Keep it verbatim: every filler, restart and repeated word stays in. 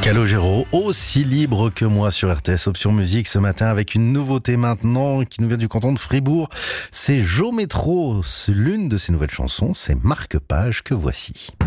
Calogero, aussi libre que moi sur R T S Option Musique ce matin avec une nouveauté maintenant qui nous vient du canton de Fribourg. C'est Jo Métro. L'une de ses nouvelles chansons, c'est Marque-Page que voici.